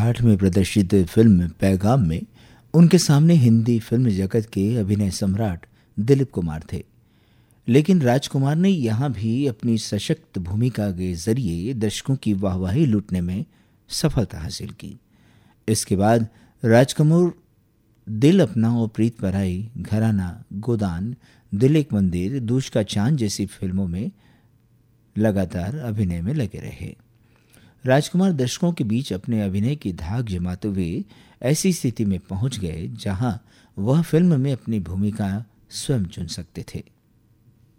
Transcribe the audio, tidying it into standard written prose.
1960 में प्रदर्शित फिल्म पैगाम में उनके सामने हिंदी फिल्म जगत के अभिनय सम्राट दिलीप कुमार थे। लेकिन राजकुमार ने यहाँ भी अपनी सशक्त भूमिका के जरिए दर्शकों की वाहवाही लूटने में सफलता हासिल की। इसके बाद राजकुमार दिल अपना और प्रीत पराई, घराना, गोदान, दिल एक मंदिर, दूज का चांद जैसी फिल्मों में लगातार अभिनय में लगे रहे। राजकुमार दर्शकों के बीच अपने अभिनय की धाक जमाते हुए ऐसी स्थिति में पहुंच गए जहां वह फिल्म में अपनी भूमिका स्वयं चुन सकते थे।